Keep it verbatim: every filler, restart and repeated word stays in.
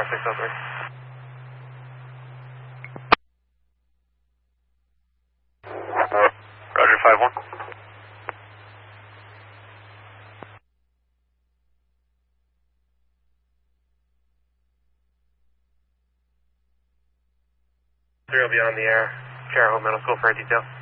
six oh three. Roger, five one. Three will be on the air. Terre Haute Middle School for a detail.